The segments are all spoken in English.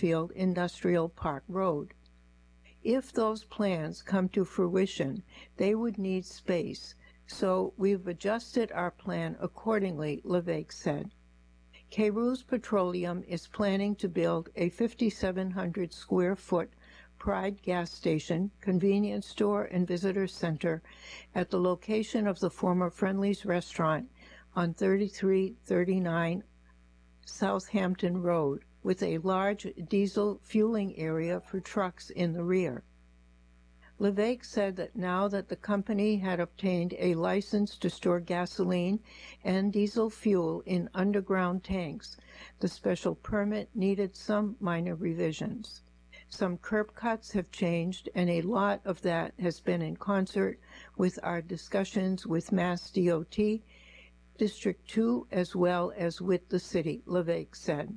Westfield Industrial Park Road. If those plans come to fruition, they would need space, so we've adjusted our plan accordingly, Levesque said. K-Roos Petroleum is planning to build a 5,700 square foot Pride gas station, convenience store, and visitor center at the location of the former Friendly's restaurant on 3339 Southampton Road, with a large diesel fueling area for trucks in the rear. Levesque said that now that the company had obtained a license to store gasoline and diesel fuel in underground tanks, the special permit needed some minor revisions. Some curb cuts have changed, and a lot of that has been in concert with our discussions with Mass DOT, District 2, as well as with the city, Levesque said.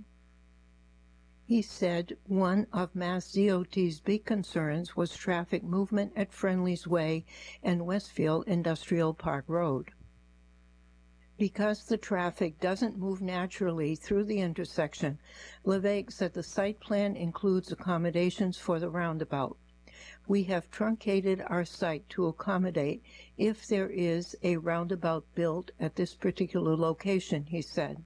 He said one of Mass DOT's big concerns was traffic movement at Friendly's Way and Westfield Industrial Park Road. Because the traffic doesn't move naturally through the intersection, Levesque said the site plan includes accommodations for the roundabout. We have truncated our site to accommodate if there is a roundabout built at this particular location, he said.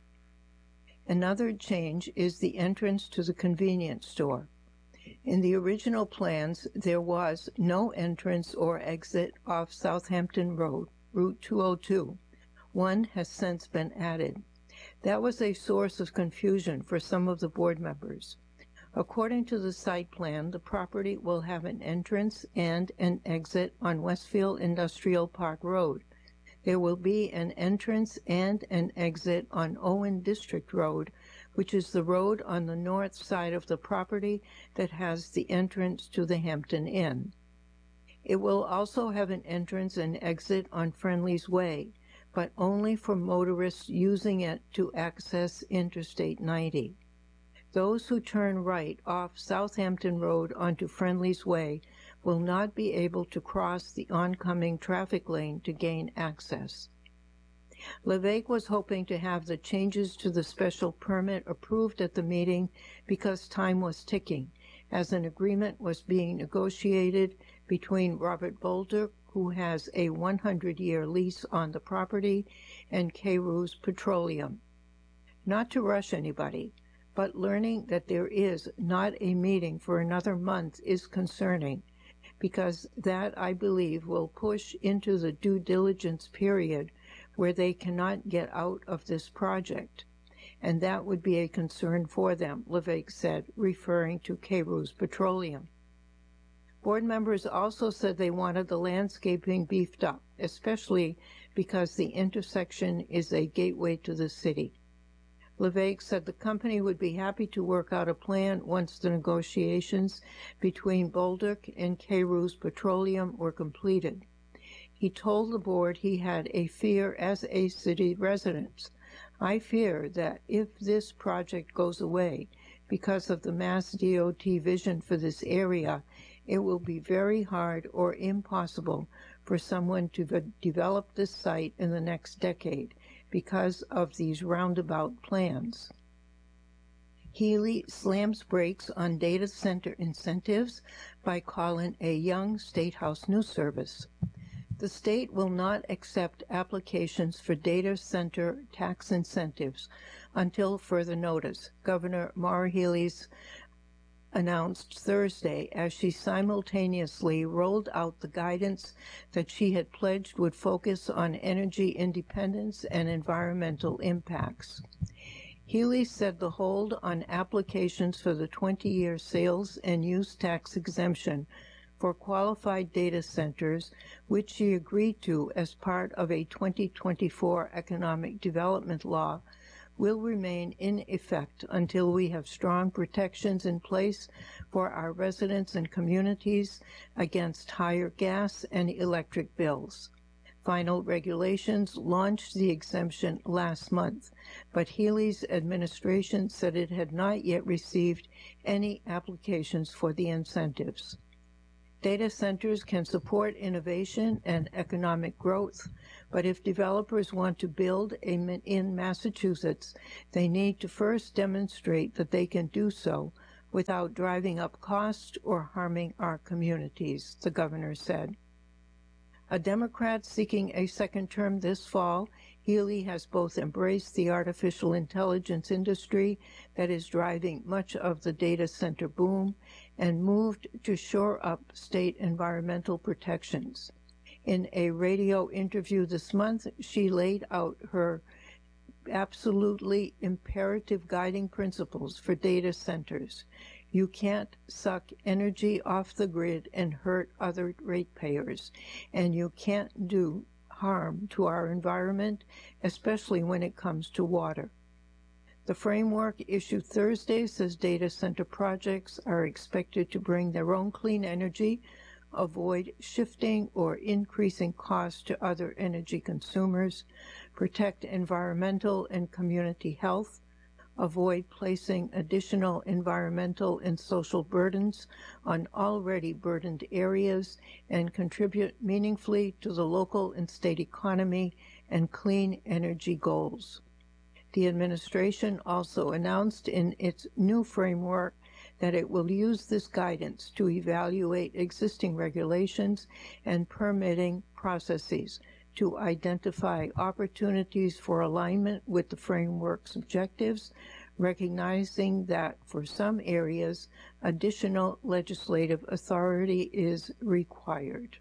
Another change is the entrance to the convenience store. In the original plans, there was no entrance or exit off Southampton Road, Route 202. One has since been added. That was a source of confusion for some of the board members. According to the site plan, the property will have an entrance and an exit on Westfield Industrial Park Road. There will be an entrance and an exit on Owen District Road, which is the road on the north side of the property that has the entrance to the Hampton Inn. It will also have an entrance and exit on Friendly's Way, but only for motorists using it to access Interstate 90. Those who turn right off Southampton Road onto Friendly's Way will not be able to cross the oncoming traffic lane to gain access. Levesque was hoping to have the changes to the special permit approved at the meeting because time was ticking, as an agreement was being negotiated between Robert Boulder, who has a 100-year lease on the property, and K-Roos Petroleum. Not to rush anybody, but learning that there is not a meeting for another month is concerning, because that, I believe, will push into the due diligence period where they cannot get out of this project, and that would be a concern for them, Levesque said, referring to K-Roos Petroleum. Board members also said they wanted the landscaping beefed up, especially because the intersection is a gateway to the city. Levesque said the company would be happy to work out a plan once the negotiations between Boulder and K-Roos Petroleum were completed. He told the board he had a fear as a city resident. I fear that if this project goes away because of the Mass DOT vision for this area, it will be very hard or impossible for someone to develop this site in the next decade because of these roundabout plans. Healy slams brakes on data center incentives by calling a young State House News Service. The state will not accept applications for data center tax incentives until further notice, Governor Maura Healey's announced Thursday as she simultaneously rolled out the guidance that she had pledged would focus on energy independence and environmental impacts. Healey said the hold on applications for the 20-year sales and use tax exemption for qualified data centers, which she agreed to as part of a 2024 economic development law, will remain in effect until we have strong protections in place for our residents and communities against higher gas and electric bills. Final regulations launched the exemption last month, but Healey's administration said it had not yet received any applications for the incentives. Data centers can support innovation and economic growth, but if developers want to build in Massachusetts, they need to first demonstrate that they can do so without driving up costs or harming our communities, the governor said. A Democrat seeking a second term this fall, Healey has both embraced the artificial intelligence industry that is driving much of the data center boom and moved to shore up state environmental protections. In a radio interview this month, she laid out her absolutely imperative guiding principles for data centers. You can't suck energy off the grid and hurt other ratepayers, and you can't do harm to our environment, especially when it comes to water. The framework issued Thursday says data center projects are expected to bring their own clean energy, avoid shifting or increasing costs to other energy consumers, protect environmental and community health, avoid placing additional environmental and social burdens on already burdened areas, and contribute meaningfully to the local and state economy and clean energy goals. The administration also announced in its new framework that it will use this guidance to evaluate existing regulations and permitting processes to identify opportunities for alignment with the framework's objectives, recognizing that for some areas, additional legislative authority is required.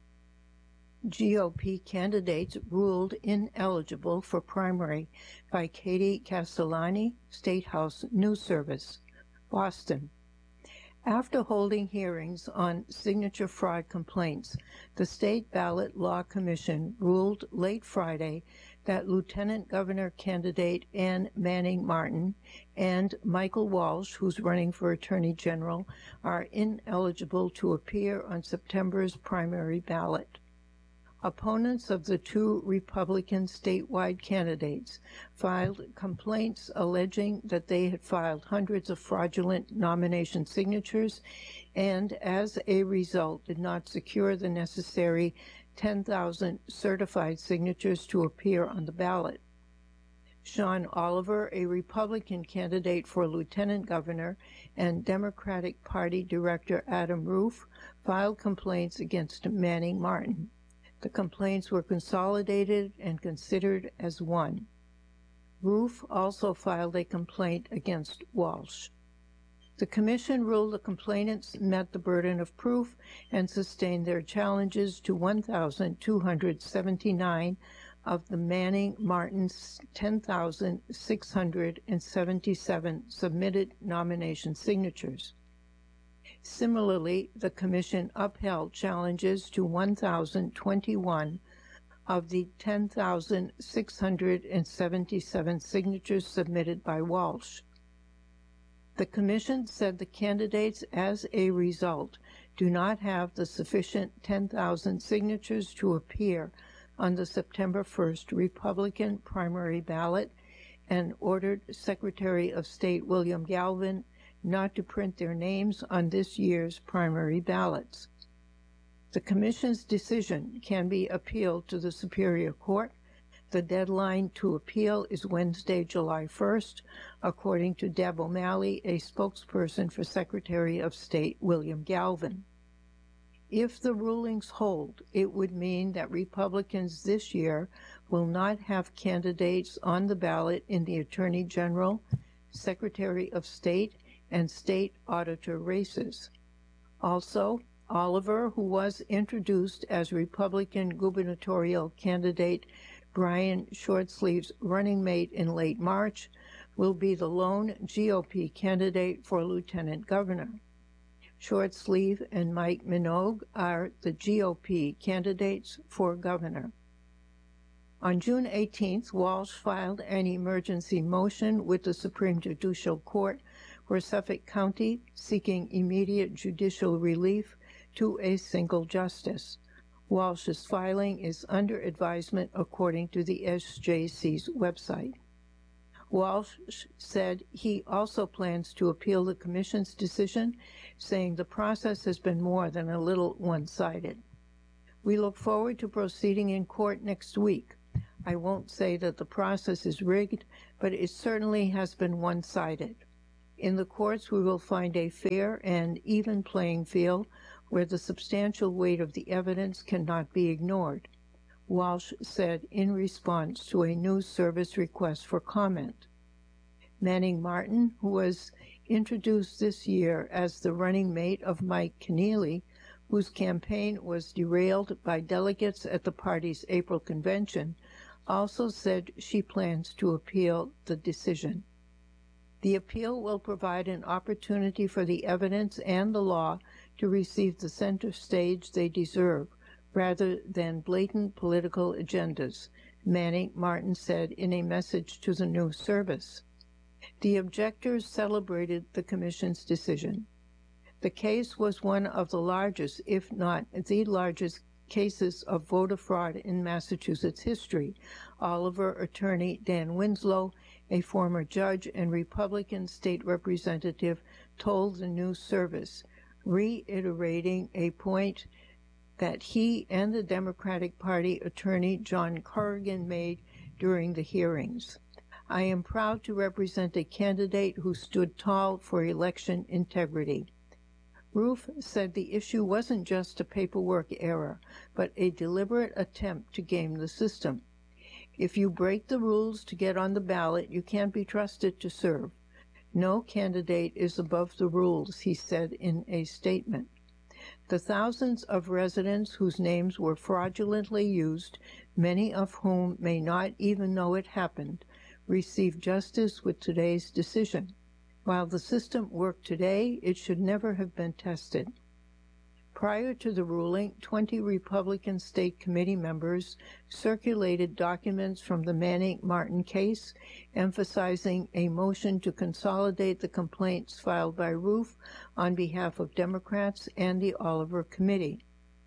GOP candidates ruled ineligible for primary by Katie Castellani, State House News Service, Boston. After holding hearings on signature fraud complaints, the State Ballot Law Commission ruled late Friday that Lieutenant Governor candidate Ann Manning Martin and Michael Walsh, who's running for Attorney General, are ineligible to appear on September's primary ballot. Opponents of the two Republican statewide candidates filed complaints alleging that they had filed hundreds of fraudulent nomination signatures and, as a result, did not secure the necessary 10,000 certified signatures to appear on the ballot. Sean Oliver, a Republican candidate for lieutenant governor, and Democratic Party Director Adam Roof filed complaints against Manning Martin. The complaints were consolidated and considered as one. Roof also filed a complaint against Walsh. The commission ruled the complainants met the burden of proof and sustained their challenges to 1,279 of the Manning-Martin's 10,677 submitted nomination signatures. Similarly, the commission upheld challenges to 1,021 of the 10,677 signatures submitted by Walsh. The commission said the candidates, as a result, do not have the sufficient 10,000 signatures to appear on the September 1st Republican primary ballot and ordered Secretary of State William Galvin not to print their names on this year's primary ballots. The Commission's decision can be appealed to the Superior Court. The deadline to appeal is Wednesday, July 1st, according to Deb O'Malley, a spokesperson for Secretary of State William Galvin. If the rulings hold, it would mean that Republicans this year will not have candidates on the ballot in the Attorney General, Secretary of State, and state auditor races. Also, Oliver, who was introduced as Republican gubernatorial candidate Brian Shortsleeve's running mate in late March, will be the lone GOP candidate for lieutenant governor. Shortsleeve and Mike Minogue are the GOP candidates for governor. On June 18th, Walsh filed an emergency motion with the Supreme Judicial Court for Suffolk County, seeking immediate judicial relief to a single justice. Walsh's filing is under advisement according to the SJC's website. Walsh said he also plans to appeal the Commission's decision, saying the process has been more than a little one-sided. We look forward to proceeding in court next week. I won't say that the process is rigged, but it certainly has been one-sided. In the courts, we will find a fair and even playing field where the substantial weight of the evidence cannot be ignored, Walsh said in response to a news service request for comment. Manning Martin, who was introduced this year as the running mate of Mike Keneally, whose campaign was derailed by delegates at the party's April convention, also said she plans to appeal the decision. The appeal will provide an opportunity for the evidence and the law to receive the center stage they deserve, rather than blatant political agendas, Manning Martin said in a message to the news service. The objectors celebrated the commission's decision. The case was one of the largest, if not the largest, cases of voter fraud in Massachusetts history, Oliver attorney Dan Winslow, a former judge and Republican state representative, told the news service, reiterating a point that he and the Democratic Party attorney John Corrigan made during the hearings. I am proud to represent a candidate who stood tall for election integrity. Roof said the issue wasn't just a paperwork error, but a deliberate attempt to game the system. If you break the rules to get on the ballot, you can't be trusted to serve. No candidate is above the rules, he said in a statement. The thousands of residents whose names were fraudulently used, many of whom may not even know it happened, receive justice with today's decision. While the system worked today, it should never have been tested. Prior to the ruling, 20 Republican state committee members circulated documents from the Manning-Martin case, emphasizing a motion to consolidate the complaints filed by Roof on behalf of Democrats and the Oliver Committee.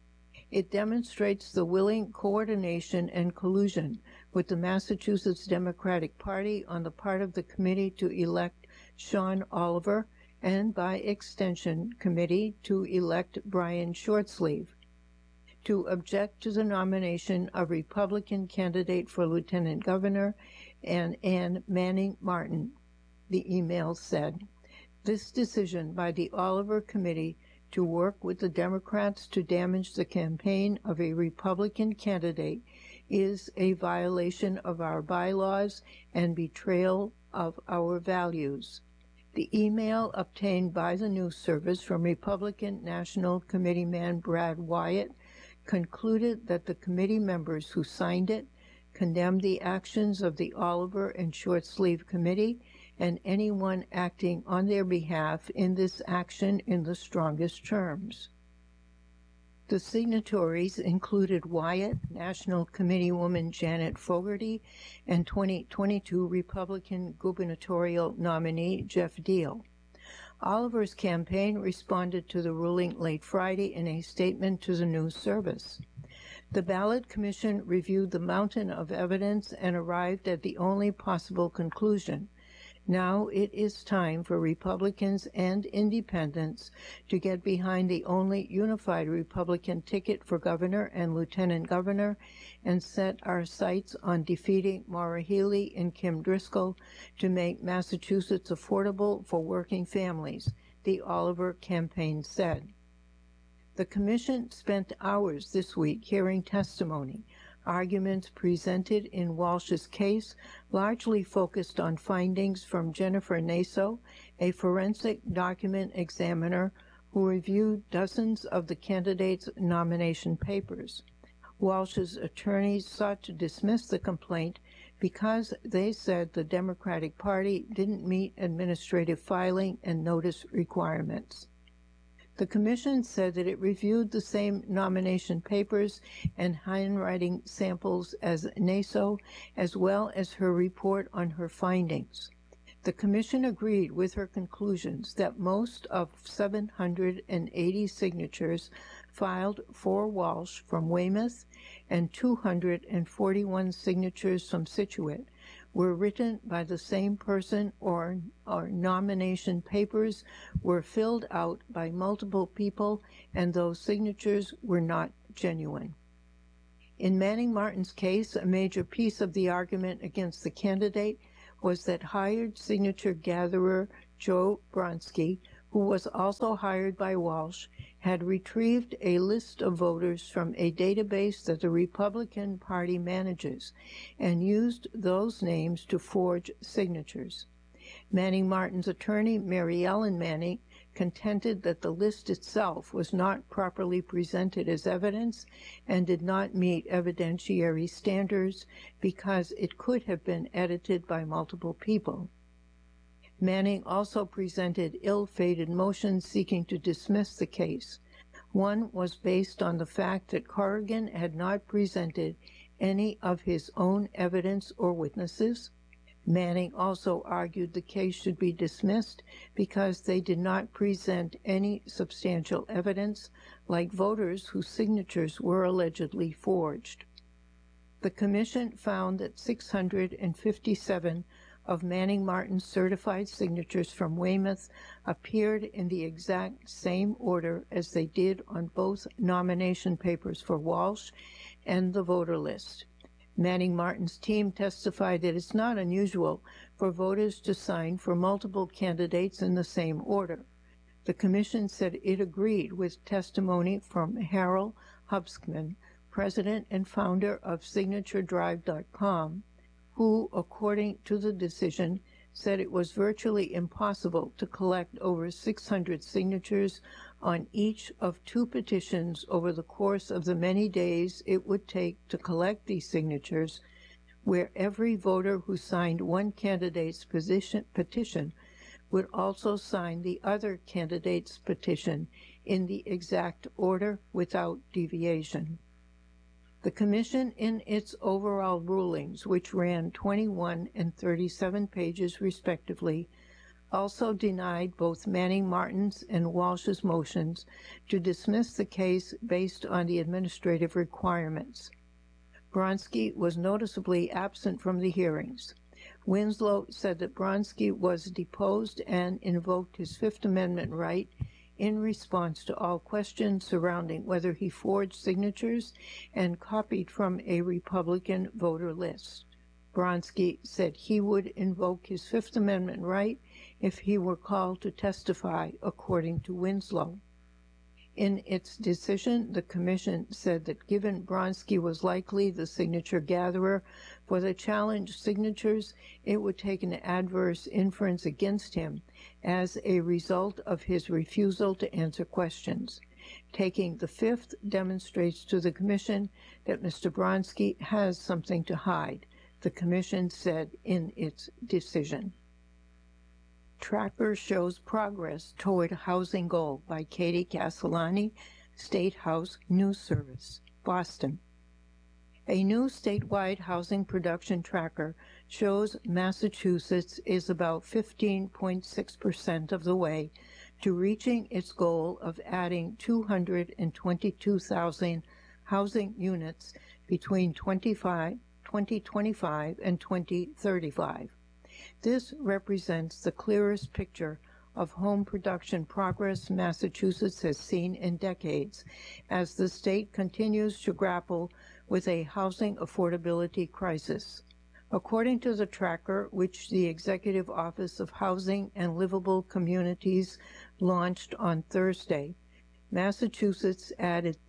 It demonstrates the willing coordination and collusion with the Massachusetts Democratic Party on the part of the committee to elect Sean Oliver and, by extension, committee to elect Brian Shortsleeve, to object to the nomination of Republican candidate for lieutenant governor and Ann Manning Martin, the email said. This decision by the Oliver Committee to work with the Democrats to damage the campaign of a Republican candidate is a violation of our bylaws and betrayal of our values. The email obtained by the news service from Republican National Committeeman Brad Wyatt concluded that the committee members who signed it condemned the actions of the Oliver and Shortsleeve Committee and anyone acting on their behalf in this action in the strongest terms. The signatories included Wyatt, National Committeewoman Janet Fogarty, and 2022 Republican gubernatorial nominee Jeff Deal. Oliver's campaign responded to the ruling late Friday in a statement to the news service. The Ballot Commission reviewed the mountain of evidence and arrived at the only possible conclusion. Now it is time for Republicans and independents to get behind the only unified Republican ticket for governor and lieutenant governor and set our sights on defeating Maura Healey and Kim Driscoll to make Massachusetts affordable for working families, the Oliver campaign said. The commission spent hours this week hearing testimony. Arguments presented in Walsh's case largely focused on findings from Jennifer Naso, a forensic document examiner who reviewed dozens of the candidates' nomination papers. Walsh's attorneys sought to dismiss the complaint because they said the Democratic Party didn't meet administrative filing and notice requirements. The commission said that it reviewed the same nomination papers and handwriting samples as Naso, as well as her report on her findings. The commission agreed with her conclusions that most of 780 signatures filed for Walsh from Weymouth and 241 signatures from Scituate were written by the same person or nomination papers were filled out by multiple people and those signatures were not genuine. In Manning Martin's case, a major piece of the argument against the candidate was that hired signature gatherer Joe Bronski, who was also hired by Walsh, had retrieved a list of voters from a database that the Republican Party manages and used those names to forge signatures. Manning Martin's attorney, Mary Ellen Manning, contended that the list itself was not properly presented as evidence and did not meet evidentiary standards because it could have been edited by multiple people. Manning also presented ill-fated motions seeking to dismiss the case. One was based on the fact that Corrigan had not presented any of his own evidence or witnesses. Manning also argued the case should be dismissed because they did not present any substantial evidence, like voters whose signatures were allegedly forged. The commission found that 657 of Manning Martin's certified signatures from Weymouth appeared in the exact same order as they did on both nomination papers for Walsh and the voter list. Manning Martin's team testified that it's not unusual for voters to sign for multiple candidates in the same order. The commission said it agreed with testimony from Harold Hubsman, president and founder of SignatureDrive.com, who, according to the decision, said it was virtually impossible to collect over 600 signatures on each of 2 petitions over the course of the many days it would take to collect these signatures, where every voter who signed one candidate's petition would also sign the other candidate's petition in the exact order without deviation. The commission, in its overall rulings, which ran 21 and 37 pages respectively, also denied both Manning Martin's and Walsh's motions to dismiss the case based on the administrative requirements. Bronski was noticeably absent from the hearings. Winslow said that Bronski was deposed and invoked his Fifth Amendment right in response to all questions surrounding whether he forged signatures and copied from a Republican voter list. Bronski said he would invoke his Fifth Amendment right if he were called to testify, according to Winslow. In its decision, the commission said that given Bronski was likely the signature gatherer for the challenged signatures, it would take an adverse inference against him as a result of his refusal to answer questions. Taking the fifth demonstrates to the commission that Mr. Bronski has something to hide, the commission said in its decision. Tracker shows progress toward housing goal by Katie Castellani, State House News Service, Boston. A new statewide housing production tracker shows Massachusetts is about 15.6% of the way to reaching its goal of adding 222,000 housing units between 2025 and 2035. This represents the clearest picture of home production progress Massachusetts has seen in decades as the state continues to grapple with a housing affordability crisis. According to the tracker, which the Executive Office of Housing and Livable Communities launched on Thursday, Massachusetts added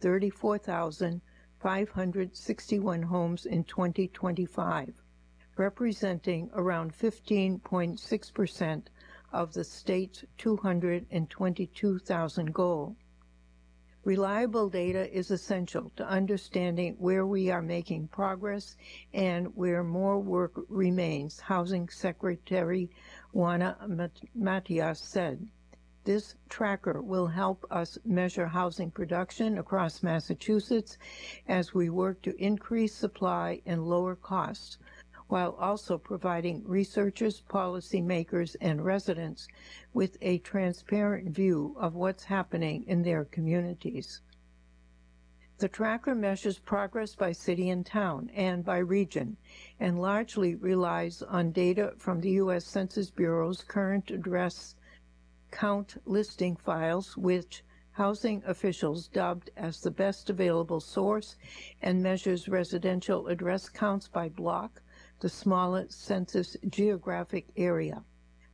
34,561 homes in 2025. Representing around 15.6% of the state's 222,000 goal. Reliable data is essential to understanding where we are making progress and where more work remains, Housing Secretary Juana Matias said. This tracker will help us measure housing production across Massachusetts as we work to increase supply and lower costs, while also providing researchers, policymakers, and residents with a transparent view of what's happening in their communities. The tracker measures progress by city and town and by region, and largely relies on data from the U.S. Census Bureau's current address count listing files, which housing officials dubbed as the best available source, and measures residential address counts by block, the smallest census geographic area.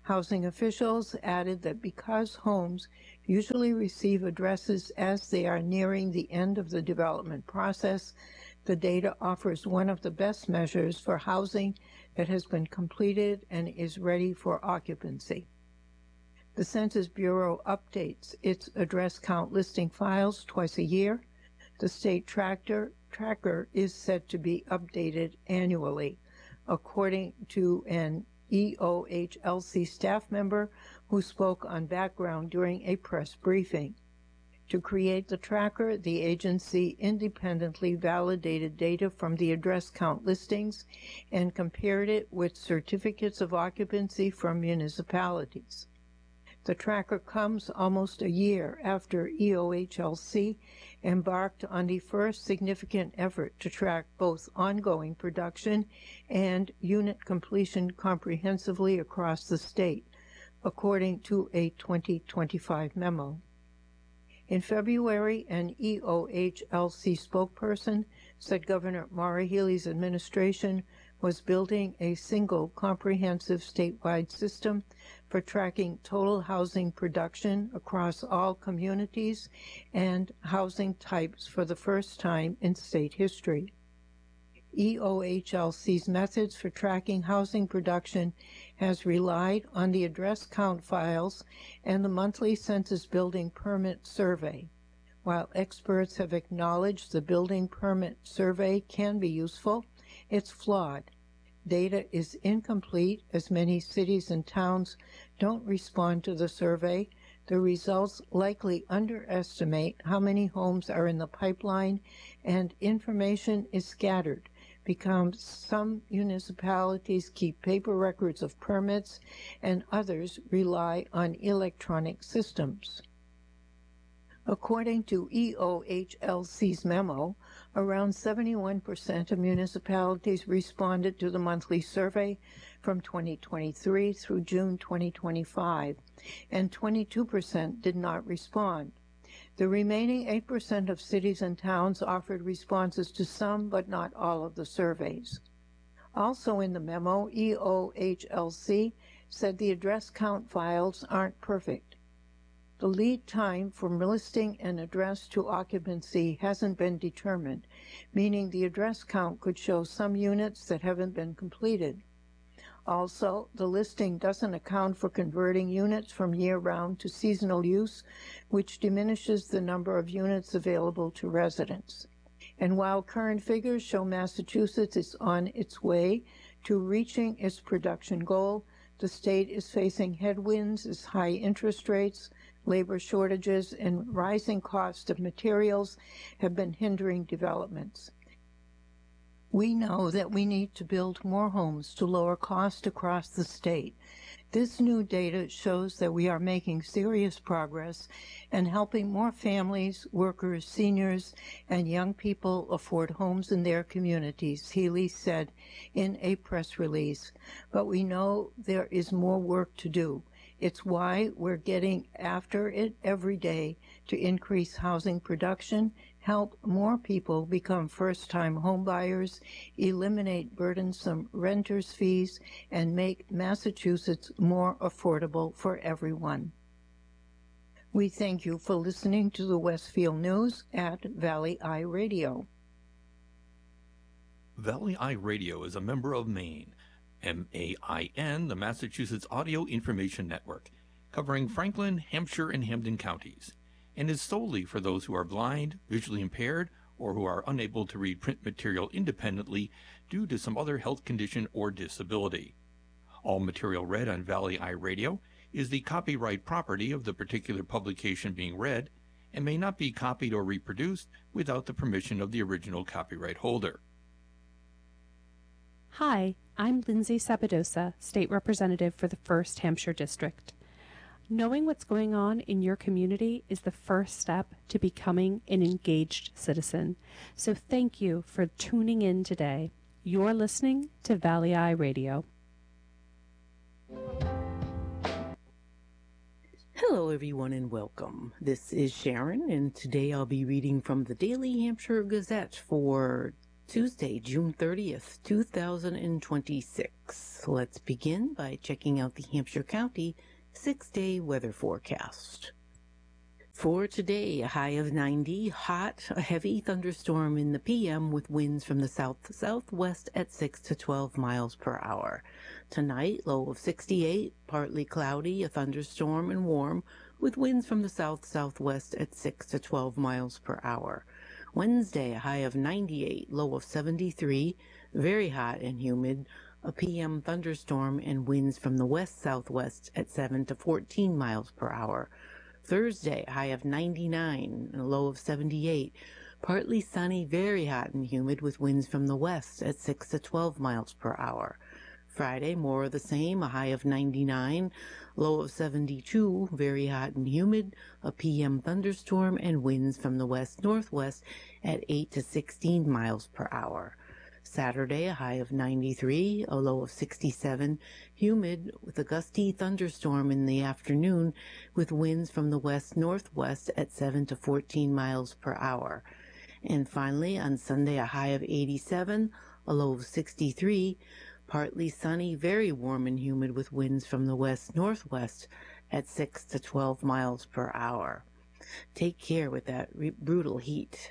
Housing officials added that because homes usually receive addresses as they are nearing the end of the development process, the data offers one of the best measures for housing that has been completed and is ready for occupancy. The Census Bureau updates its address count listing files twice a year. The state tracker is said to be updated annually, according to an EOHLC staff member who spoke on background during a press briefing. To create the tracker, the agency independently validated data from the address count listings and compared it with certificates of occupancy from municipalities. The tracker comes almost a year after EOHLC embarked on the first significant effort to track both ongoing production and unit completion comprehensively across the state, according to a 2025 memo. In February, an EOHLC spokesperson said Governor Maura Healey's administration was building a single comprehensive statewide system for tracking total housing production across all communities and housing types for the first time in state history. EOHLC's methods for tracking housing production has relied on the address count files and the monthly Census Building Permit Survey. While experts have acknowledged the Building Permit Survey can be useful, it's flawed. Data is incomplete as many cities and towns don't respond to the survey. The results likely underestimate how many homes are in the pipeline, and information is scattered because some municipalities keep paper records of permits and others rely on electronic systems. According to EOHLC's memo, around 71% of municipalities responded to the monthly survey from 2023 through June 2025, and 22% did not respond. The remaining 8% of cities and towns offered responses to some but not all of the surveys. Also in the memo, EOHLC said the address count files aren't perfect. The lead time from listing an address to occupancy hasn't been determined, meaning the address count could show some units that haven't been completed. Also, the listing doesn't account for converting units from year-round to seasonal use, which diminishes the number of units available to residents. And while current figures show Massachusetts is on its way to reaching its production goal, the state is facing headwinds as high interest rates, labor shortages, and rising cost of materials have been hindering developments. We know that we need to build more homes to lower cost across the state. This new data shows that we are making serious progress and helping more families, workers, seniors, and young people afford homes in their communities, Healey said in a press release. But we know there is more work to do. It's why we're getting after it every day to increase housing production, help more people become first-time homebuyers, eliminate burdensome renters' fees, and make Massachusetts more affordable for everyone. We thank you for listening to the Westfield News at Valley Eye Radio. Valley Eye Radio is a member of MAIN, MAIN, the Massachusetts Audio Information Network, covering Franklin, Hampshire, and Hampden counties, and is solely for those who are blind, visually impaired, or who are unable to read print material independently due to some other health condition or disability. All material read on Valley Eye Radio is the copyright property of the particular publication being read and may not be copied or reproduced without the permission of the original copyright holder. Hi, I'm Lindsay Sabadosa, State Representative for the 1st Hampshire District. Knowing what's going on in your community is the first step to becoming an engaged citizen. So thank you for tuning in today. You're listening to Valley Eye Radio. Hello everyone and welcome. This is Sharon, and today I'll be reading from the Daily Hampshire Gazette for Tuesday, June 30th, 2026. Let's begin by checking out the Hampshire County 6-day weather forecast. For today, a high of 90, hot, a heavy thunderstorm in the PM with winds from the south-southwest at 6 to 12 miles per hour. Tonight, low of 68, partly cloudy, a thunderstorm and warm with winds from the south-southwest at 6 to 12 miles per hour. Wednesday, a high of 98, low of 73, very hot and humid, a PM thunderstorm and winds from the west-southwest at 7 to 14 miles per hour. Thursday, a high of 99, a low of 78, partly sunny, very hot and humid with winds from the west at 6 to 12 miles per hour. Friday, more of the same, a high of 99, low of 72, very hot and humid, a PM thunderstorm and winds from the west-northwest at 8 to 16 miles per hour. Saturday, a high of 93, a low of 67, humid with a gusty thunderstorm in the afternoon with winds from the west-northwest at 7 to 14 miles per hour. And finally, on Sunday, a high of 87, a low of 63, partly sunny, very warm and humid with winds from the west-northwest at 6 to 12 miles per hour. Take care with that brutal heat.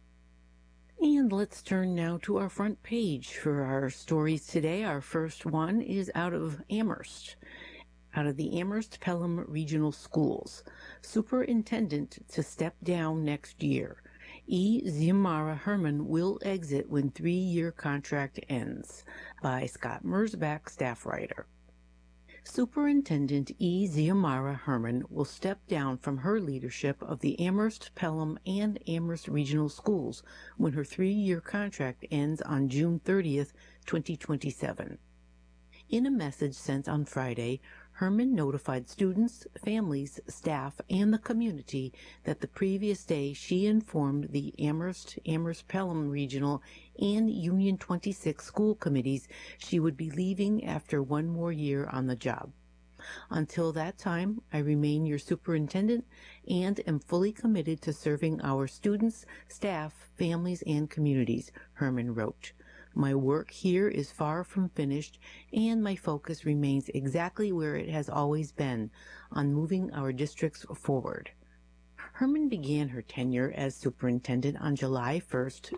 And let's turn now to our front page for our stories today. Our first one is out of Amherst, out of the Amherst Pelham Regional Schools. Superintendent to step down next year. E. Xiomara Herman will exit when 3-year contract ends, by Scott Merzbach, staff writer. Superintendent E. Xiomara Herman will step down from her leadership of the Amherst, Pelham, and Amherst Regional Schools when her 3-year contract ends on June 30th, 2027. In a message sent on Friday, Herman notified students, families, staff, and the community that the previous day she informed the Amherst Pelham Regional, and Union 26 school committees she would be leaving after 1 more year on the job. Until that time, I remain your superintendent and am fully committed to serving our students, staff, families, and communities, Herman wrote. My work here is far from finished, and my focus remains exactly where it has always been, on moving our districts forward. Herman began her tenure as superintendent on July 1st,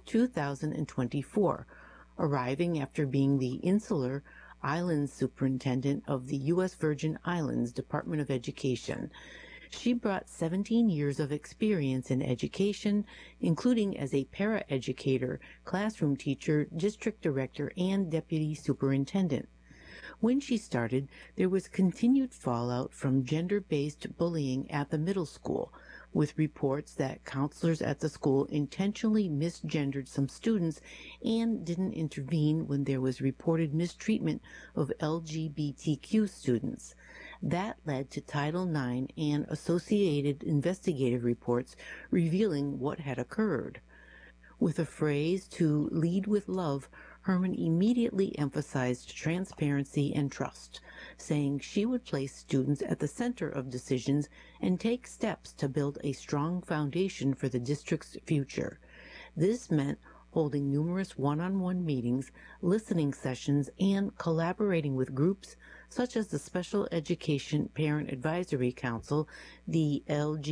2024, arriving after being the Insular Islands Superintendent of the U.S. Virgin Islands Department of Education. She brought 17 years of experience in education, including as a paraeducator, classroom teacher, district director, and deputy superintendent. When she started, there was continued fallout from gender-based bullying at the middle school, with reports that counselors at the school intentionally misgendered some students and didn't intervene when there was reported mistreatment of LGBTQ students. That led to Title IX and associated investigative reports revealing what had occurred. With a phrase to lead with love, Herman immediately emphasized transparency and trust, saying she would place students at the center of decisions and take steps to build a strong foundation for the district's future. This meant holding numerous one-on-one meetings, listening sessions, and collaborating with groups such as the Special Education Parent Advisory Council, the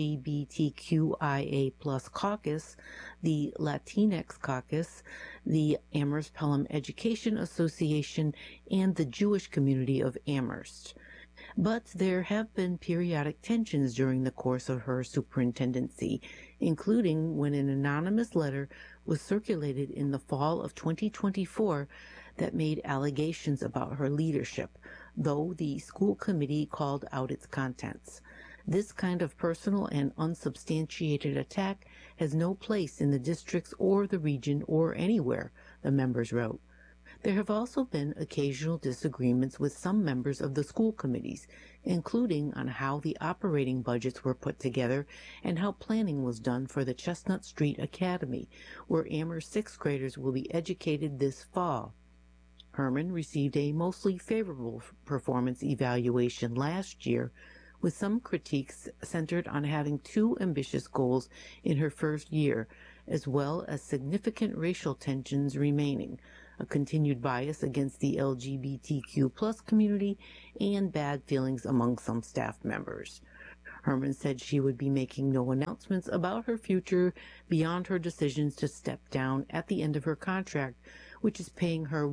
LGBTQIA+ Caucus, the Latinx Caucus, the Amherst Pelham Education Association, and the Jewish community of Amherst. But there have been periodic tensions during the course of her superintendency, including when an anonymous letter was circulated in the fall of 2024 that made allegations about her leadership, though the school committee called out its contents. This kind of personal and unsubstantiated attack has no place in the districts or the region or anywhere, the members wrote. There have also been occasional disagreements with some members of the school committees, including on how the operating budgets were put together and how planning was done for the Chestnut Street Academy, where Amherst 6th graders will be educated this fall. Herman received a mostly favorable performance evaluation last year, with some critiques centered on having too ambitious goals in her first year, as well as significant racial tensions remaining, a continued bias against the LGBTQ+ community, and bad feelings among some staff members. Herman said she would be making no announcements about her future beyond her decisions to step down at the end of her contract, which is paying her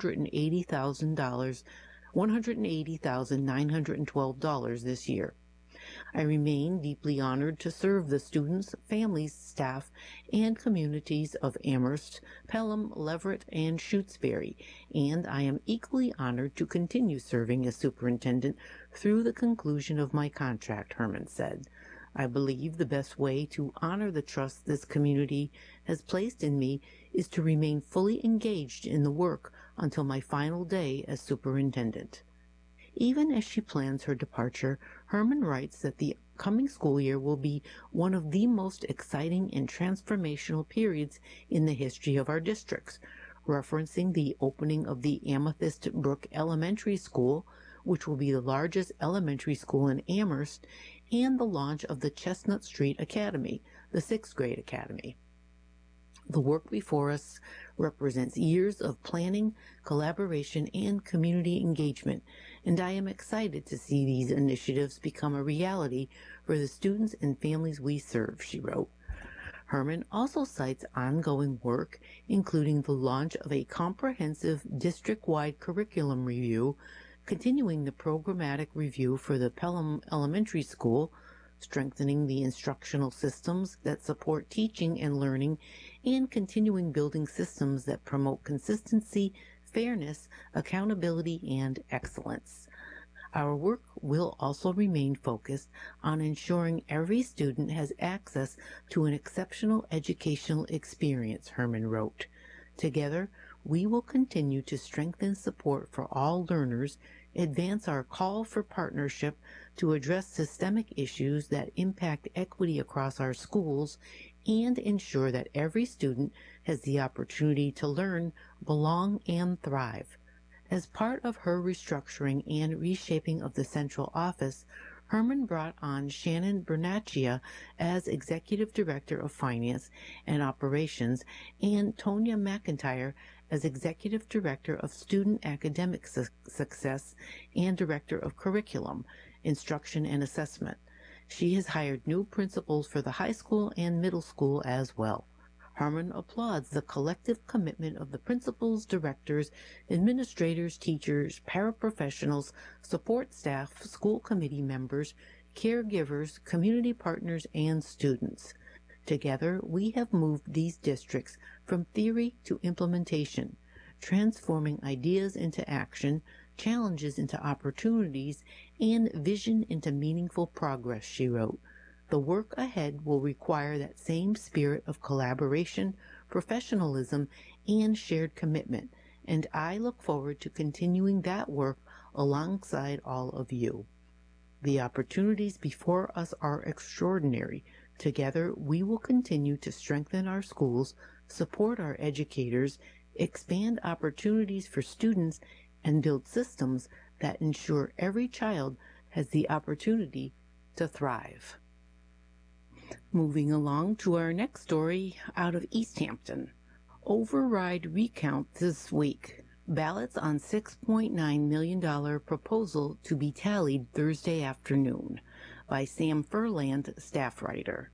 $180,912 this year. I remain deeply honored to serve the students, families, staff, and communities of Amherst, Pelham, Leverett, and Shutesbury, and I am equally honored to continue serving as superintendent through the conclusion of my contract, Herman said. I believe the best way to honor the trust this community has placed in me is to remain fully engaged in the work until my final day as superintendent. Even as she plans her departure, Herman writes that the coming school year will be one of the most exciting and transformational periods in the history of our districts, referencing the opening of the Amethyst Brook Elementary School, which will be the largest elementary school in Amherst, and the launch of the Chestnut Street Academy, the 6th grade academy. The work before us represents years of planning, collaboration, and community engagement, and I am excited to see these initiatives become a reality for the students and families we serve, she wrote. Herman also cites ongoing work, including the launch of a comprehensive district-wide curriculum review, continuing the programmatic review for the Pelham Elementary School, strengthening the instructional systems that support teaching and learning, and continuing building systems that promote consistency, fairness, accountability, and excellence. Our work will also remain focused on ensuring every student has access to an exceptional educational experience, Herman wrote. Together, we will continue to strengthen support for all learners, advance our call for partnership to address systemic issues that impact equity across our schools, and ensure that every student has the opportunity to learn, belong, and thrive. As part of her restructuring and reshaping of the central office, Herman brought on Shannon Bernaccia as Executive Director of Finance and Operations and Tonya McIntyre as Executive Director of Student Academic Success and Director of Curriculum, Instruction and Assessment. She has hired new principals for the high school and middle school as well. Herman applauds the collective commitment of the principals, directors, administrators, teachers, paraprofessionals, support staff, school committee members, caregivers, community partners, and students. Together, we have moved these districts from theory to implementation, transforming ideas into action, challenges into opportunities, and vision into meaningful progress, she wrote. The work ahead will require that same spirit of collaboration, professionalism, and shared commitment, and I look forward to continuing that work alongside all of you. The opportunities before us are extraordinary. Together, we will continue to strengthen our schools, support our educators, expand opportunities for students, and build systems that ensure every child has the opportunity to thrive. Moving along to our next story out of East Hampton. Override recount this week. Ballots on $6.9 million proposal to be tallied Thursday afternoon by Sam Furland, staff writer.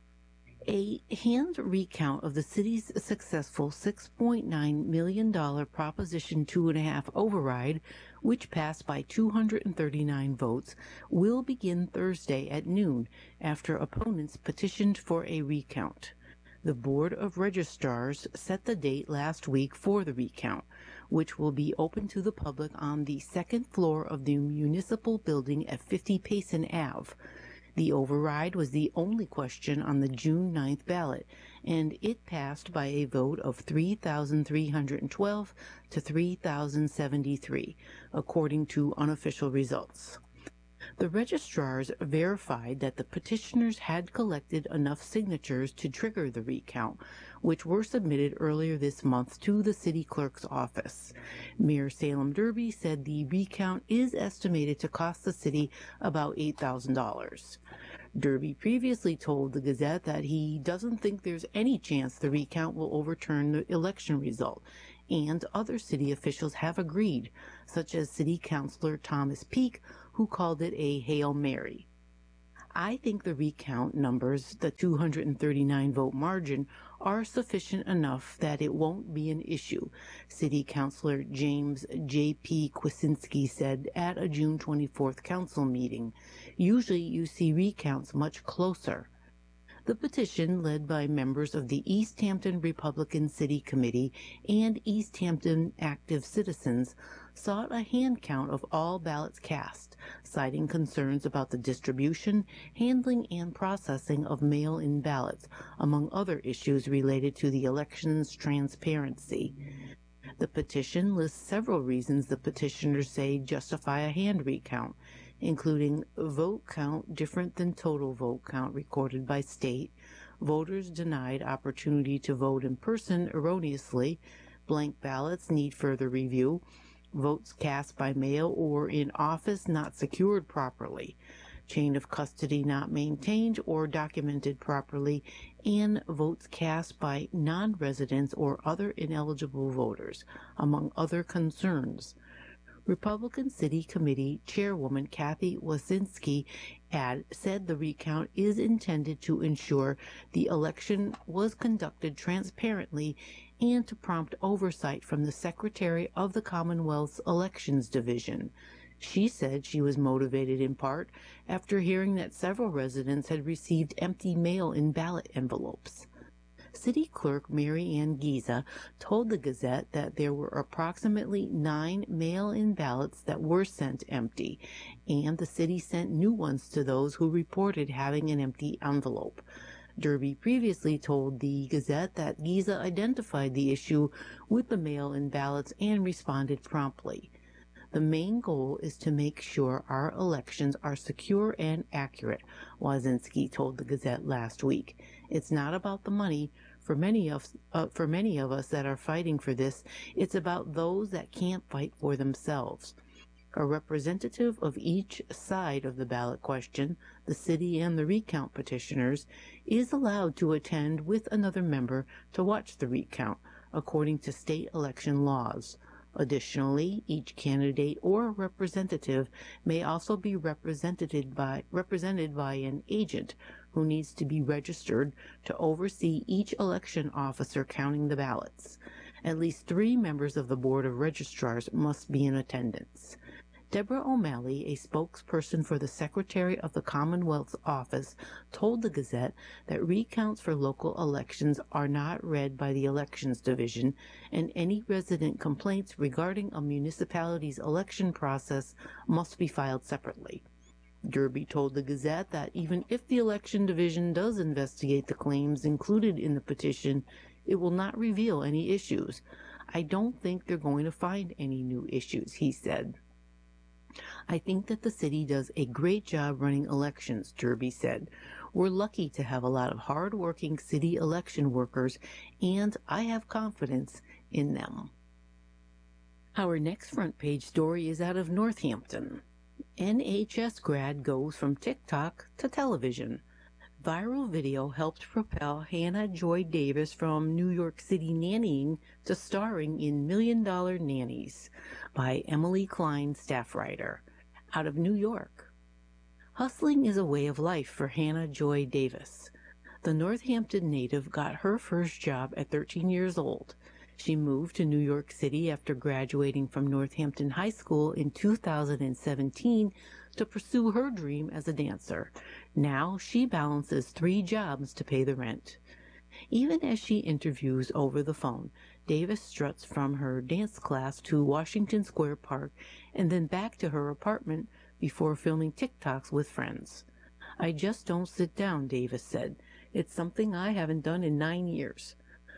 A hand recount of the city's successful $6.9 million Proposition 2.5 override, which passed by 239 votes, will begin Thursday at noon after opponents petitioned for a recount. The Board of Registrars set the date last week for the recount, which will be open to the public on the second floor of the municipal building at 50 Payson Ave. The override was the only question on the June 9th ballot, and it passed by a vote of 3,312 to 3,073, according to unofficial results. The registrars verified that the petitioners had collected enough signatures to trigger the recount, which were submitted earlier this month to the city clerk's office. Mayor Salem Derby said the recount is estimated to cost the city about $8,000. Derby previously told the Gazette that he doesn't think there's any chance the recount will overturn the election result, and other city officials have agreed, such as City Councilor Thomas Peake, who called it a Hail Mary. I think the recount numbers, the 239 vote margin, are sufficient enough that it won't be an issue, City Councilor James J.P. Kwasinski said at a June 24th council meeting. Usually you see recounts much closer. The petition, led by members of the East Hampton Republican City Committee and East Hampton Active Citizens, sought a hand count of all ballots cast, citing concerns about the distribution, handling, and processing of mail-in ballots, among other issues related to the election's transparency. The petition lists several reasons the petitioners say justify a hand recount, including vote count different than total vote count recorded by state, voters denied opportunity to vote in person erroneously, blank ballots need further review, votes cast by mail or in office not secured properly, chain of custody not maintained or documented properly, and votes cast by non-residents or other ineligible voters, among other concerns. Republican City Committee Chairwoman Kathy Wasinski said the recount is intended to ensure the election was conducted transparently and to prompt oversight from the Secretary of the Commonwealth's Elections Division. She said she was motivated in part after hearing that several residents had received empty mail-in ballot envelopes. City Clerk Mary Ann Giza told the Gazette that there were approximately 9 mail-in ballots that were sent empty, and the city sent new ones to those who reported having an empty envelope. Derby previously told the Gazette that Giza identified the issue with the mail-in ballots and responded promptly. The main goal is to make sure our elections are secure and accurate, Wasinski told the Gazette last week. It's not about the money. For many of us that are fighting for this, it's about those that can't fight for themselves. A representative of each side of the ballot question, the city and the recount petitioners, is allowed to attend with another member to watch the recount, according to state election laws. Additionally, each candidate or representative may also be represented by an agent who needs to be registered to oversee each election officer counting the ballots. At least 3 members of the Board of Registrars must be in attendance. Deborah O'Malley, a spokesperson for the Secretary of the Commonwealth's office, told the Gazette that recounts for local elections are not read by the Elections Division, and any resident complaints regarding a municipality's election process must be filed separately. Derby told the Gazette that even if the Election Division does investigate the claims included in the petition, it will not reveal any issues. I don't think they're going to find any new issues, he said. I think that the city does a great job running elections, Derby said. We're lucky to have a lot of hard-working city election workers, and I have confidence in them. Our next front page story is out of Northampton. NHS grad goes from TikTok to television. Viral video helped propel Hannah Joy Davis from New York City nannying to starring in $1 Million Nannies by Emily Klein, staff writer. Out of New York. Hustling is a way of life for Hannah Joy Davis. The Northampton native got her first job at 13 years old. She moved to New York City after graduating from Northampton High School in 2017 to pursue her dream as a dancer. Now she balances 3 jobs to pay the rent. Even as she interviews over the phone, Davis struts from her dance class to Washington Square Park and then back to her apartment before filming TikToks with friends. I just don't sit down, Davis said. It's something I haven't done in 9 years.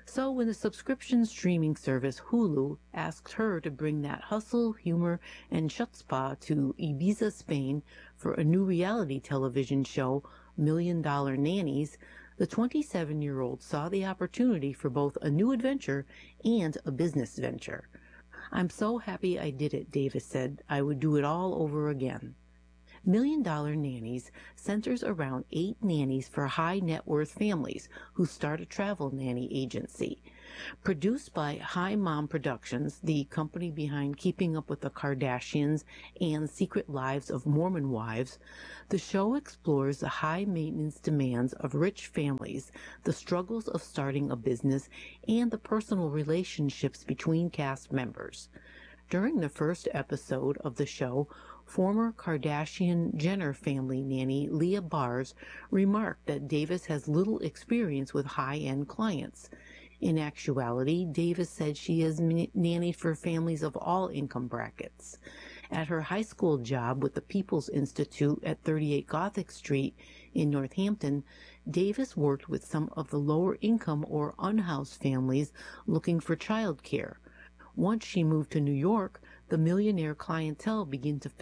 So when the subscription streaming service Hulu asked her to bring that hustle, humor, and chutzpah to Ibiza, Spain for a new reality television show, $1 Million Nannies, the 27-year-old saw the opportunity for both a new adventure and a business venture. "I'm so happy I did it," Davis said. "I would do it all over again." $1 Million Nannies centers around 8 nannies for high-net-worth families who start a travel nanny agency. Produced by High Mom Productions, the company behind Keeping Up with the Kardashians and Secret Lives of Mormon Wives, the show explores the high-maintenance demands of rich families, the struggles of starting a business, and the personal relationships between cast members. During the first episode of the show, former Kardashian-Jenner family nanny Leah Bars remarked that Davis has little experience with high-end clients. In actuality, Davis said she has nannied for families of all income brackets. At her high school job with the People's Institute at 38 Gothic Street in Northampton, Davis worked with some of the lower-income or unhoused families looking for childcare. Once she moved to New York, the millionaire clientele began to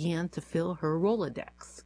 fill her Rolodex.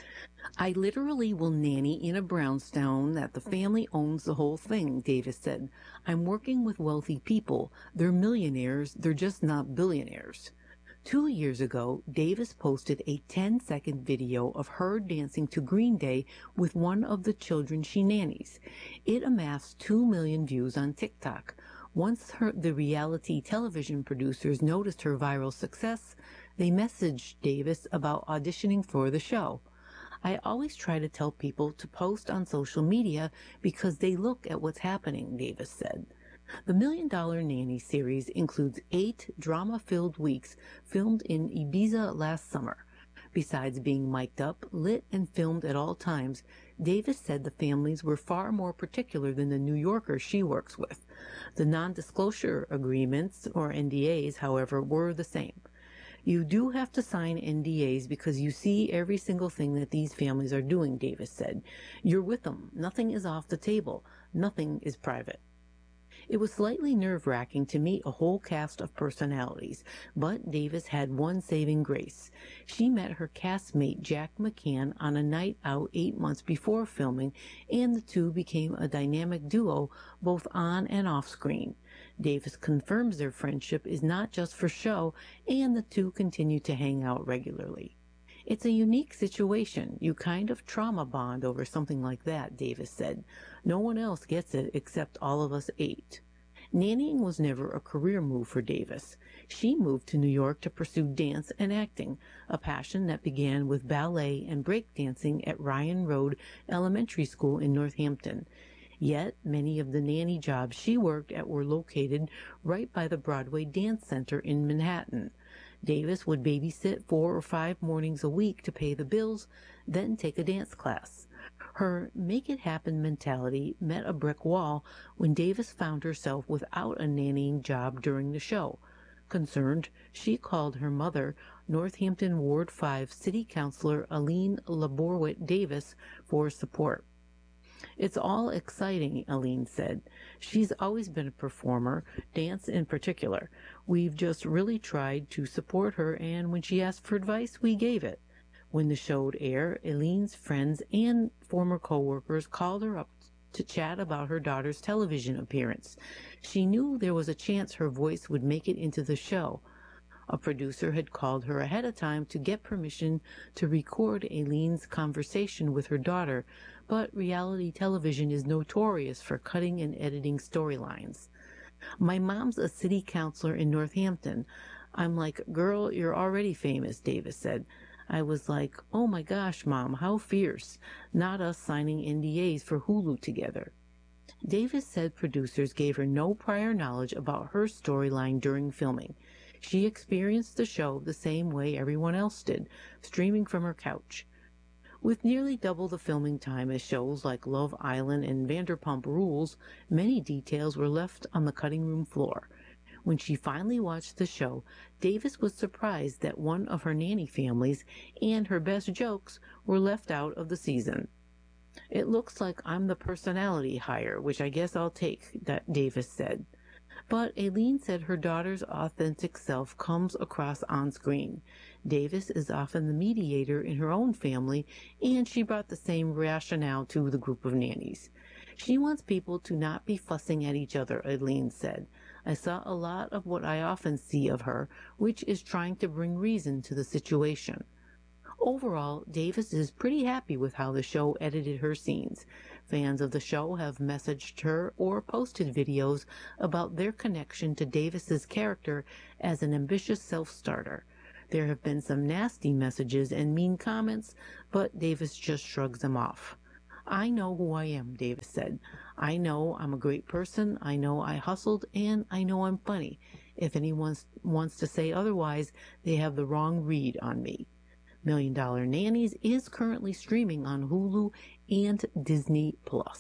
"I literally will nanny in a brownstone that the family owns the whole thing," Davis said. "I'm working with wealthy people. They're millionaires. They're just not billionaires." 2 years ago, Davis posted a 10-second video of her dancing to Green Day with one of the children she nannies. It amassed 2 million views on TikTok. Once the reality television producers noticed her viral success, they messaged Davis about auditioning for the show. "I always try to tell people to post on social media because they look at what's happening," Davis said. The $1 Million Nanny series includes 8 drama-filled weeks filmed in Ibiza last summer. Besides being mic'd up, lit, and filmed at all times, Davis said the families were far more particular than the New Yorkers she works with. The non-disclosure agreements, or NDAs, however, were the same. "You do have to sign NDAs because you see every single thing that these families are doing," Davis said. "You're with them. Nothing is off the table. Nothing is private." It was slightly nerve-wracking to meet a whole cast of personalities, but Davis had one saving grace. She met her castmate Jack McCann on a night out 8 months before filming, and the two became a dynamic duo both on and off screen. Davis confirms their friendship is not just for show, and the two continue to hang out regularly. "It's a unique situation. You kind of trauma bond over something like that," Davis said. "No one else gets it except all of us 8. Nannying was never a career move for Davis. She moved to New York to pursue dance and acting, a passion that began with ballet and breakdancing at Ryan Road Elementary School in Northampton. Yet many of the nanny jobs she worked at were located right by the Broadway Dance Center in Manhattan. Davis would babysit 4 or 5 mornings a week to pay the bills, then take a dance class. Her make-it-happen mentality met a brick wall when Davis found herself without a nannying job during the show. Concerned, she called her mother, Northampton Ward 5 City Councilor Aline Laborwit Davis, for support. "It's all exciting," Aline said. "She's always been a performer, dance in particular. We've just really tried to support her, and when she asked for advice, we gave it." When the show would air, Aline's friends and former co-workers called her up to chat about her daughter's television appearance. She knew there was a chance her voice would make it into the show. A producer had called her ahead of time to get permission to record Aline's conversation with her daughter, but reality television is notorious for cutting and editing storylines. "My mom's a city councilor in Northampton." I'm like, "Girl, you're already famous," Davis said. I was like, "Oh my gosh, Mom, how fierce. Not us signing NDAs for Hulu together." Davis said producers gave her no prior knowledge about her storyline during filming. She experienced the show the same way everyone else did, streaming from her couch. With nearly double the filming time as shows like Love Island and Vanderpump Rules, many details were left on the cutting room floor. When she finally watched the show, Davis was surprised that one of her nanny families and her best jokes were left out of the season. It looks like I'm the personality hire, which I guess I'll take, that Davis said. But Aileen said her daughter's authentic self comes across on screen. Davis is often the mediator in her own family, and she brought the same rationale to the group of nannies. She wants people to not be fussing at each other, Aileen said. I saw a lot of what I often see of her, which is trying to bring reason to the situation. Overall, Davis is pretty happy with how the show edited her scenes. Fans of the show have messaged her or posted videos about their connection to Davis's character as an ambitious self-starter. There have been some nasty messages and mean comments, but Davis just shrugs them off. I know who I am, Davis said. I know I'm a great person, I know I hustled, and I know I'm funny. If anyone wants to say otherwise, they have the wrong read on me. $1 Million Nannies is currently streaming on Hulu and Disney+.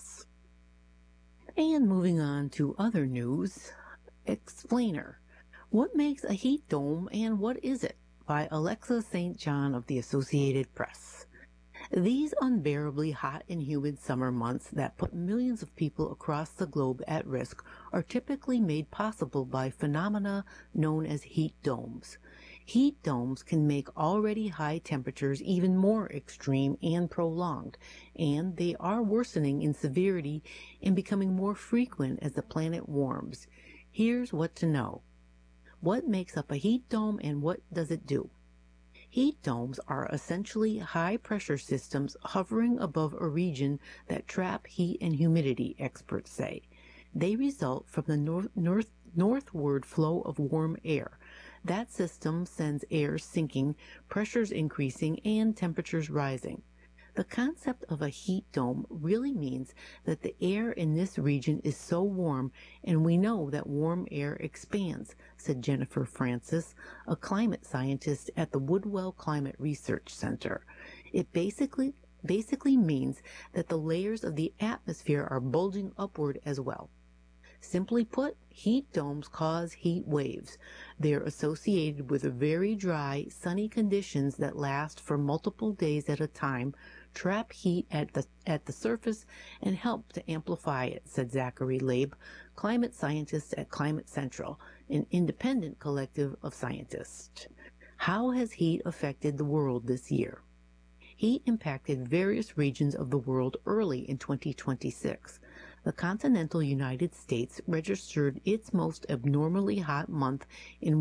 And moving on to other news, Explainer. What makes a heat dome and what is it? By Alexa St. John of the Associated Press. These unbearably hot and humid summer months that put millions of people across the globe at risk are typically made possible by phenomena known as heat domes. Heat domes can make already high temperatures even more extreme and prolonged, and they are worsening in severity and becoming more frequent as the planet warms. Here's what to know. What makes up a heat dome and what does it do? Heat domes are essentially high-pressure systems hovering above a region that trap heat and humidity, experts say. They result from the northward flow of warm air. That system sends air sinking, pressures increasing, and temperatures rising. The concept of a heat dome really means that the air in this region is so warm, and we know that warm air expands, said Jennifer Francis, a climate scientist at the Woodwell Climate Research Center. It basically means that the layers of the atmosphere are bulging upward as well. Simply put, heat domes cause heat waves. They're associated with very dry, sunny conditions that last for multiple days at a time, trap heat at the surface, and help to amplify it, said Zachary Labe, climate scientist at Climate Central, an independent collective of scientists. How has heat affected the world this year? Heat impacted various regions of the world early in 2026. The continental United States registered its most abnormally hot month in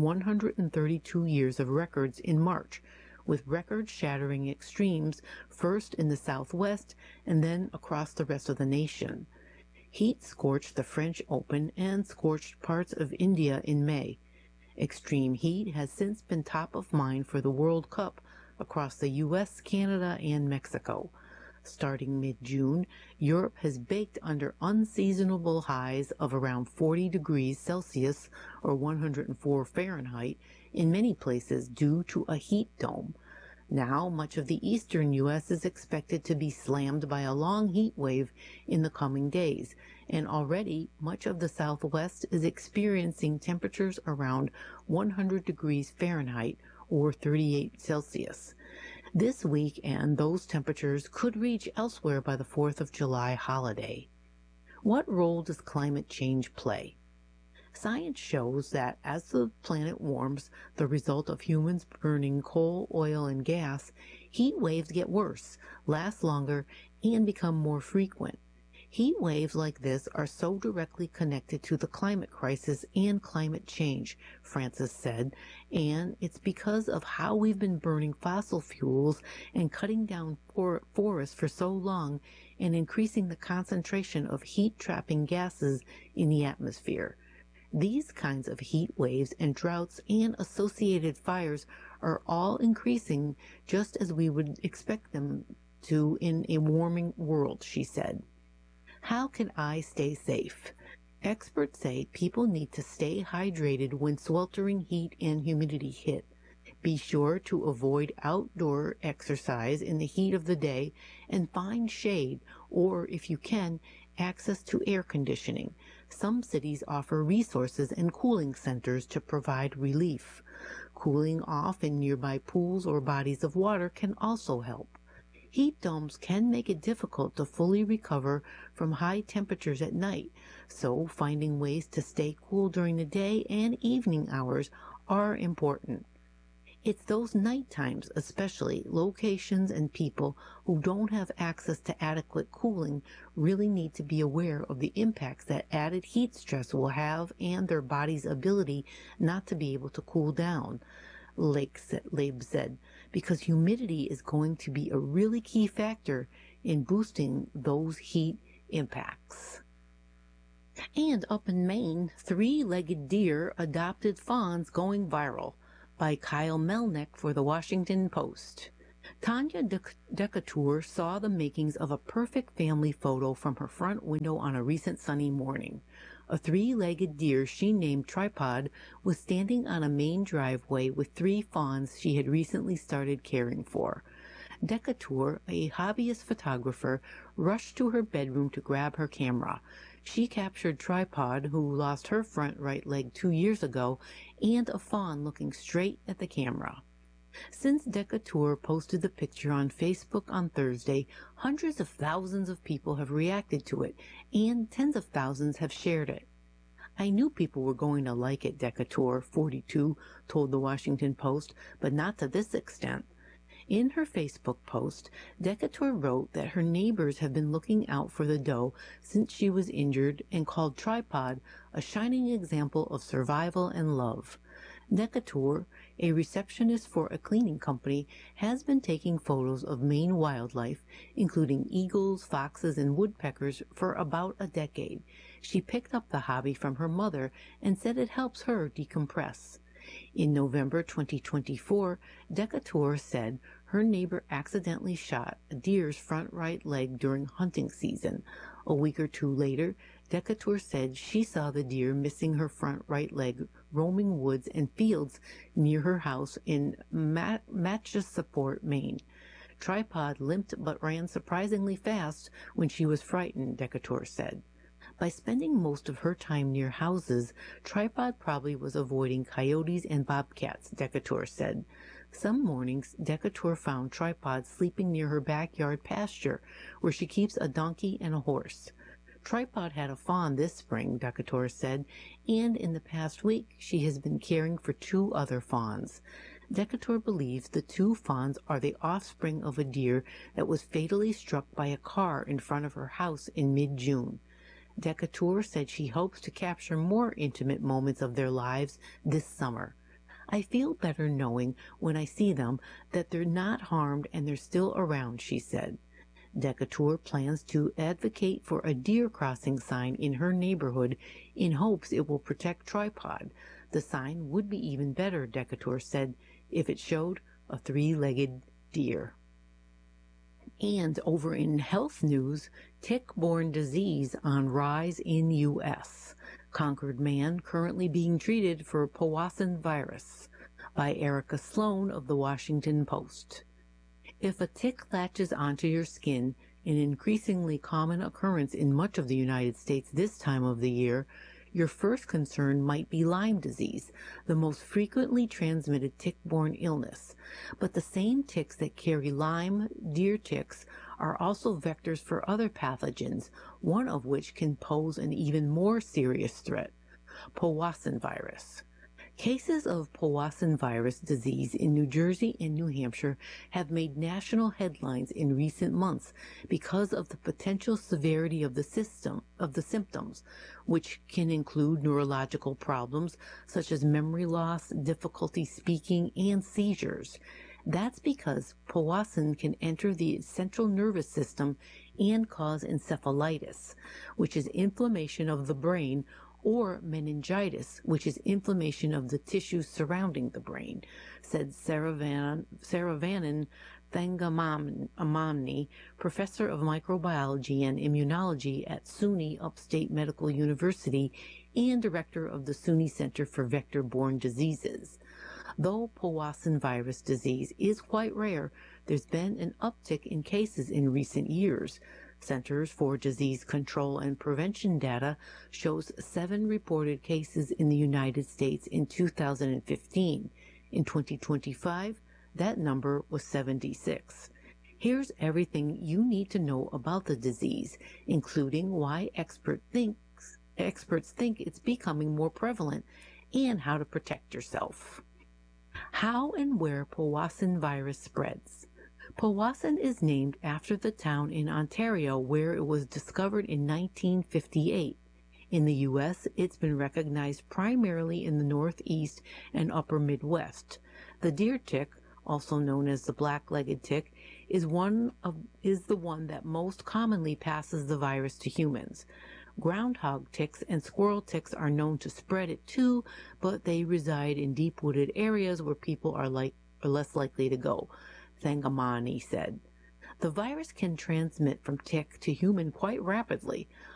132 years of records in March, with record-shattering extremes first in the Southwest and then across the rest of the nation. Heat scorched the French Open and scorched parts of India in May. Extreme heat has since been top of mind for the World Cup across the U.S., Canada, and Mexico. Starting mid-June, Europe has baked under unseasonable highs of around 40 degrees Celsius or 104 Fahrenheit in many places due to a heat dome. Now, much of the eastern U.S. is expected to be slammed by a long heat wave in the coming days, and already much of the Southwest is experiencing temperatures around 100 degrees Fahrenheit or 38 Celsius. This weekend, those temperatures could reach elsewhere by the 4th of July holiday. What role does climate change play? Science shows that as the planet warms, the result of humans burning coal, oil, and gas, heat waves get worse, last longer, and become more frequent. Heat waves like this are so directly connected to the climate crisis and climate change, Francis said, and it's because of how we've been burning fossil fuels and cutting down forests for so long and increasing the concentration of heat-trapping gases in the atmosphere. These kinds of heat waves and droughts and associated fires are all increasing just as we would expect them to in a warming world, she said. How can I stay safe? Experts say people need to stay hydrated when sweltering heat and humidity hit. Be sure to avoid outdoor exercise in the heat of the day and find shade or, if you can, access to air conditioning. Some cities offer resources and cooling centers to provide relief. Cooling off in nearby pools or bodies of water can also help. Heat domes can make it difficult to fully recover from high temperatures at night, so finding ways to stay cool during the day and evening hours are important. It's those night times, especially, locations and people who don't have access to adequate cooling really need to be aware of the impacts that added heat stress will have and their body's ability not to be able to cool down, Laib said, because humidity is going to be a really key factor in boosting those heat impacts. And up in Maine, three-legged deer adopted fawns going viral, by Kyle Melnick for the Washington Post. Tanya Decatur saw the makings of a perfect family photo from her front window on a recent sunny morning. A three-legged deer she named Tripod was standing on a main driveway with three fawns she had recently started caring for. Decatur, a hobbyist photographer, rushed to her bedroom to grab her camera. She captured Tripod, who lost her front right leg 2 years ago, and a fawn looking straight at the camera. Since Decatur posted the picture on Facebook on Thursday, hundreds of thousands of people have reacted to it, and tens of thousands have shared it. I knew people were going to like it, Decatur, 42, told the Washington Post, but not to this extent. In her Facebook post, Decatur wrote that her neighbors have been looking out for the doe since she was injured and called Tripod a shining example of survival and love. Decatur, a receptionist for a cleaning company, has been taking photos of Maine wildlife, including eagles, foxes, and woodpeckers, for about a decade. She picked up the hobby from her mother and said it helps her decompress. In November 2024, Decatur said her neighbor accidentally shot a deer's front right leg during hunting season. A week or two later, Decatur said she saw the deer missing her front right leg roaming woods and fields near her house in Matchesaport, Maine. Tripod limped but ran surprisingly fast when she was frightened, Decatur said. By spending most of her time near houses, Tripod probably was avoiding coyotes and bobcats, Decatur said. Some mornings, Decatur found Tripod sleeping near her backyard pasture, where she keeps a donkey and a horse. Tripod had a fawn this spring, Decatur said, and in the past week she has been caring for 2 other fawns. Decatur believes the 2 fawns are the offspring of a deer that was fatally struck by a car in front of her house in mid-June. Decatur said she hopes to capture more intimate moments of their lives this summer. I feel better knowing when I see them that they're not harmed and they're still around, she said. Decatur plans to advocate for a deer crossing sign in her neighborhood in hopes it will protect Tripod. The sign would be even better, Decatur said, if it showed a 3-legged deer. And over in health news, tick-borne disease on rise in U.S. Conquered man currently being treated for Powassan virus, by Erica Sloan of the Washington Post. If a tick latches onto your skin, an increasingly common occurrence in much of the United States this time of the year, your first concern might be Lyme disease, the most frequently transmitted tick-borne illness. But the same ticks that carry Lyme, deer ticks, are also vectors for other pathogens, one of which can pose an even more serious threat, Powassan virus. Cases of Powassan virus disease in New Jersey and New Hampshire have made national headlines in recent months because of the potential severity of the symptoms, which can include neurological problems such as memory loss, difficulty speaking, and seizures. That's because Powassan can enter the central nervous system and cause encephalitis, which is inflammation of the brain, or meningitis, which is inflammation of the tissues surrounding the brain, said Saravanan Thangamamani, professor of microbiology and immunology at SUNY Upstate Medical University and director of the SUNY Center for Vector-Borne Diseases. Though Powassan virus disease is quite rare, there's been an uptick in cases in recent years. Centers for Disease Control and Prevention data shows 7 reported cases in the United States in 2015. In 2025, that number was 76. Here's everything you need to know about the disease, including why experts think it's becoming more prevalent and how to protect yourself. How and where Powassan virus spreads. Powassan is named after the town in Ontario where it was discovered in 1958. In the U.S., it's been recognized primarily in the Northeast and Upper Midwest. The deer tick, also known as the black-legged tick, is the one that most commonly passes the virus to humans. Groundhog ticks and squirrel ticks are known to spread it too, but they reside in deep wooded areas where people are less likely to go, Thangamani said. The virus can transmit from tick to human quite rapidly.